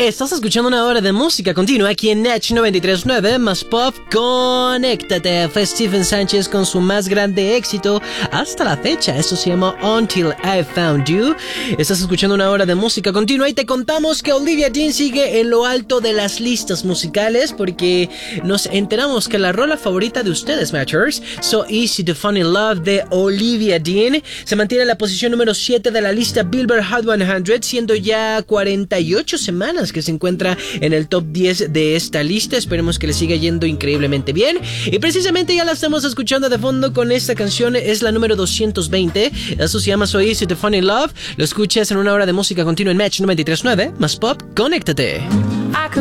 Estás escuchando una hora de música continua aquí en Natch 93.9 más Pop. Conéctate. Fue Stephen Sánchez con su más grande éxito hasta la fecha. Esto se llama Until I Found You. Estás escuchando una hora de música continua y te contamos que Olivia Dean sigue en lo alto de las listas musicales porque nos enteramos que la rola favorita de ustedes, Matchers, So Easy to Fall in Love de Olivia Dean, se mantiene en la posición número 7 de la lista Billboard Hot 100, siendo ya 48 semanas que se encuentra en el top 10 de esta lista. Esperemos que le siga yendo increíblemente bien. Y precisamente ya la estamos escuchando de fondo con esta canción, es la número 220. Eso se llama So Easy to Fall in Love. Lo escuchas en una hora de música continua en Match 93.9 más Pop. Conéctate.